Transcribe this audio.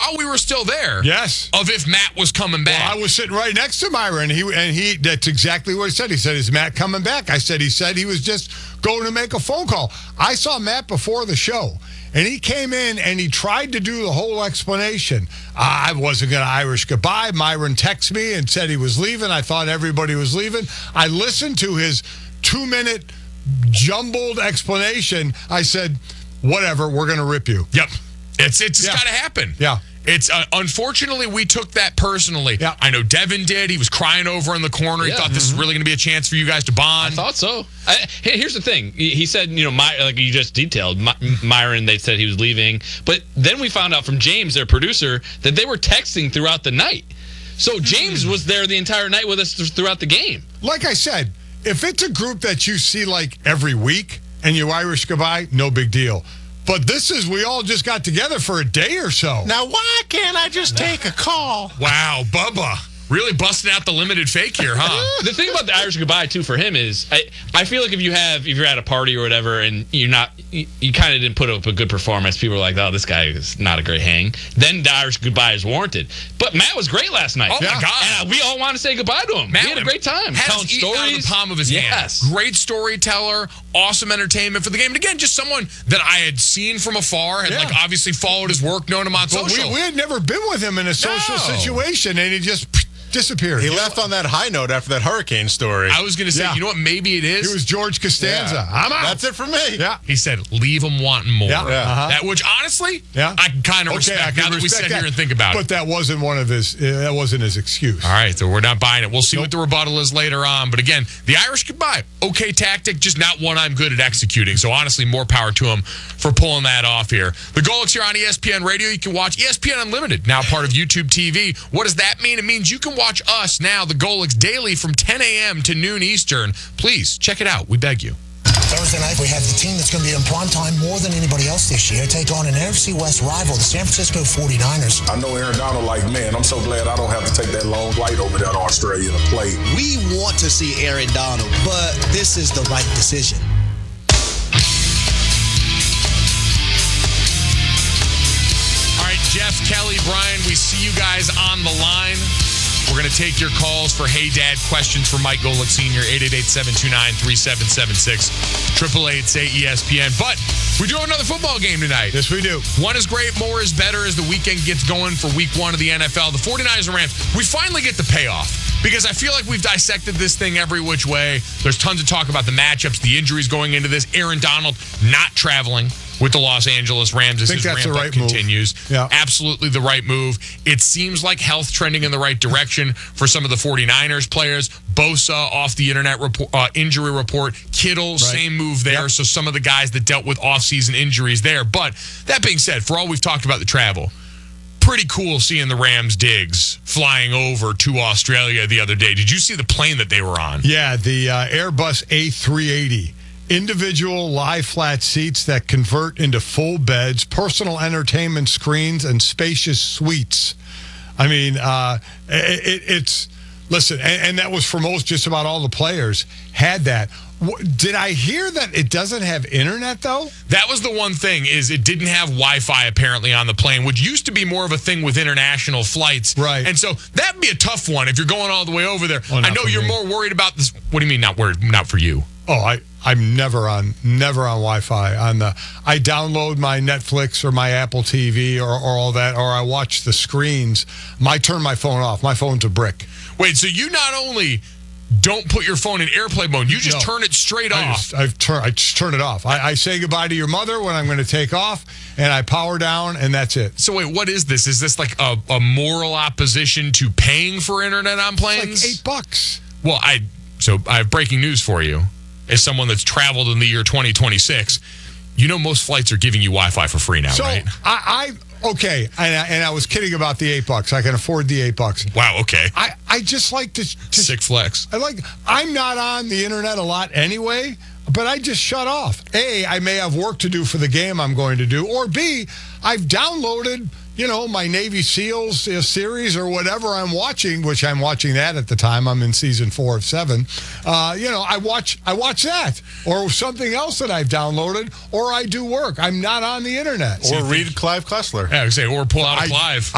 while we were still there. Yes. Of if Matt was coming back. Well, I was sitting right next to Myron, and he that's exactly what he said. He said, "Is Matt coming back?" I said, "He said he was just going to make a phone call." I saw Matt before the show, and he came in and he tried to do the whole explanation. I wasn't going to Irish goodbye. Myron texted me and said he was leaving. I thought everybody was leaving. I listened to his 2-minute jumbled explanation. I said, "Whatever, we're going to rip you." Yep. It's got to happen. Yeah. It's unfortunately, we took that personally. Yeah. I know Devin did. He was crying over in the corner. He thought this is really going to be a chance for you guys to bond. I thought so. Here's the thing. He said, like you just detailed, Myron, they said he was leaving. But then we found out from James, their producer, that they were texting throughout the night. So James was there the entire night with us throughout the game. Like I said, if it's a group that you see like every week and you Irish goodbye, no big deal. But this is, we all just got together for a day or so. Now, why can't I just take a call? Wow, Bubba. Really busting out the limited fake here, huh? The thing about the Irish goodbye, too, for him is, I feel like if you're at a party or whatever and you kind of didn't put up a good performance, people are like, oh, this guy is not a great hang, then the Irish goodbye is warranted. But Matt was great last night. Oh, my God. And we all want to say goodbye to him. Matt we had a great time. Telling has eaten out of the palm of his hand. Great storyteller, awesome entertainment for the game. And again, just someone that I had seen from afar, had like obviously followed his work, known him on social. We had never been with him in a social situation, and he just disappeared. He left on that high note after that hurricane story. I was going to say, you know what? Maybe it is. It was George Costanza. Yeah. I'm out. That's it for me. Yeah. He said, leave them wanting more. Yeah. That, which, honestly, I can kind of respect now that we sit here and think about it. But that wasn't one of his, that wasn't his excuse. All right, so we're not buying it. We'll see what the rebuttal is later on. But again, the Irish goodbye, okay tactic, just not one I'm good at executing. So honestly, more power to him for pulling that off here. The Golics here on ESPN Radio. You can watch ESPN Unlimited, now part of YouTube TV. What does that mean? It means you can watch us now, the Golics, daily from 10 a.m. to noon Eastern. Please check it out. We beg you. Thursday night, we have the team that's going to be in prime time more than anybody else this year take on an NFC West rival, the San Francisco 49ers. I know Aaron Donald like, man, I'm so glad I don't have to take that long flight over there to Australia to play. We want to see Aaron Donald, but this is the right decision. All right, Jeff, Kelly, Brian, we see you guys on the line. We're going to take your calls for Hey Dad questions for Mike Golic Sr., 888-729-3776, 888-SAY-ESPN. But we do have another football game tonight. Yes, we do. One is great, more is better as the weekend gets going for week one of the NFL. The 49ers and Rams, we finally get the payoff because I feel like we've dissected this thing every which way. There's tons of talk about the matchups, the injuries going into this. Aaron Donald not traveling with the Los Angeles Rams as his ramp-up continues. Yeah. Absolutely the right move. It seems like health trending in the right direction for some of the 49ers players. Bosa off the internet injury report. Kittle, same move there. Yep. So some of the guys that dealt with offseason injuries there. But that being said, for all we've talked about the travel, pretty cool seeing the Rams Diggs flying over to Australia the other day. Did you see the plane that they were on? Yeah, the Airbus A380. Individual lie-flat seats that convert into full beds, personal entertainment screens, and spacious suites. I mean, it's listen, and that was for just about all the players had that. Did I hear that it doesn't have internet, though? That was the one thing, is it didn't have Wi-Fi apparently on the plane, which used to be more of a thing with international flights. Right. And so that'd be a tough one if you're going all the way over there. Well, I know you're more worried about this. What do you mean not worried? Not for you. Oh, I'm never on Wi-Fi. I download my Netflix or my Apple TV or all that, or I watch the screens. I turn my phone off. My phone's a brick. Wait, so you not only don't put your phone in airplane mode, you just turn it straight off. I just turn it off. I say goodbye to your mother when I'm going to take off, and I power down, and that's it. So wait, what is this? Is this like a moral opposition to paying for internet on planes? It's like $8. Well, I have breaking news for you. As someone that's traveled in the year 2026, you know most flights are giving you Wi-Fi for free now, right? Okay, and I was kidding about the $8. I can afford the $8. Wow, okay. I just like to sick flex. I'm not on the internet a lot anyway, but I just shut off. A, I may have work to do for the game I'm going to do, or B, I've downloaded my Navy SEALs series or whatever I'm watching, which I'm watching that at the time. I'm in season 4 of 7. I watch that or something else that I've downloaded, or I do work. I'm not on the internet. Or read Clive Cussler. Yeah, I would say, or pull out a Clive.